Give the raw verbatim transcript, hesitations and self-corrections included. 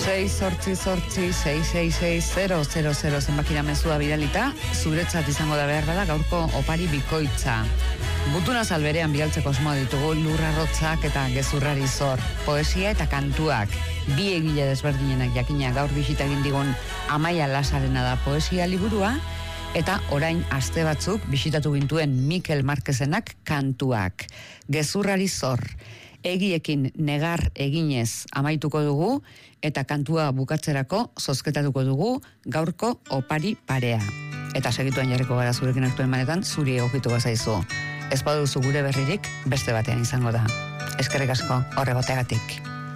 sei zortzi zortzi sei sei sei zero zero zero zenbakira mezua bidalita, zuretzat izango da behar bada gaurko opari bikoitza. Gutuna salberean bidaltzeko osmoa ditugu lurrarrotzak eta gezurrari zor, poesia eta kantuak. Bi egile desberdinenak jakina gaur bisita egin digun Amaia Lasarena da poesia liburua, eta orain aste batzuk bisitatu gintuen Mikel Marquezenak kantuak. Gezurrari zor. Egiekin negar eginez amaituko dugu eta kantua bukatzerako zozketatuko dugu gaurko opari parea. Eta segituan jarriko gara zurekin aktuen manetan, zuri egokitu bazaizu. Ez baduzu gure berririk, beste batean izango da. Eskerrik asko horregoteagatik.